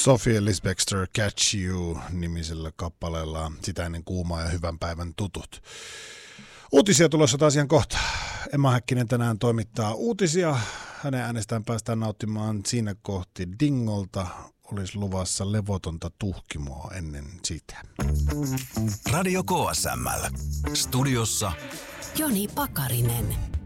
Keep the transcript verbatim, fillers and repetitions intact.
Sophie Ellis Bextor Catch You -nimisellä kappaleella, sitä ennen kuumaa ja hyvän päivän tutut. Uutisia tulossa taas ihan kohta. Emma Häkkinen tänään toimittaa uutisia. Hänen äänestään päästään nauttimaan siinä kohti Dingolta. Olisi luvassa levotonta tuhkimoa ennen sitä. Radio K S M L. Studiossa Joni Pakarinen.